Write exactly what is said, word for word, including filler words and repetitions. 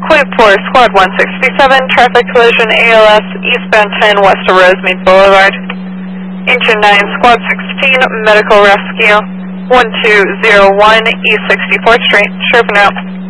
Point four, Squad one sixty-seven, traffic collision A L S, eastbound ten, west of Rosemead Boulevard. Engine nine, Squad sixteen, medical rescue, one two zero one East sixty-fourth Street, Sherman out.